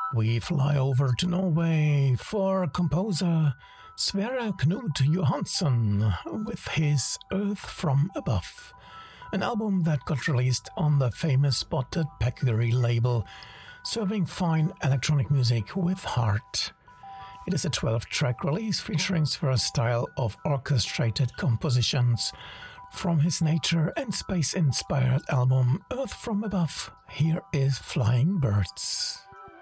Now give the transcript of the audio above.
We fly over to Norway for composer Sverre Knut Johansen with his Earth from Above, an album that got released on the famous Spotted Peccary label, serving fine electronic music with heart. It is a 12-track release featuring Sverre's style of orchestrated compositions. From his nature and space-inspired album Earth from Above, here is Flying Birds.